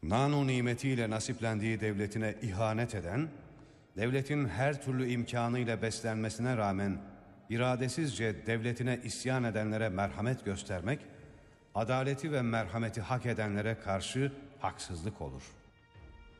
nanu nimetiyle nasiplendiği devletine ihanet eden, devletin her türlü imkanıyla beslenmesine rağmen iradesizce devletine isyan edenlere merhamet göstermek, adaleti ve merhameti hak edenlere karşı haksızlık olur.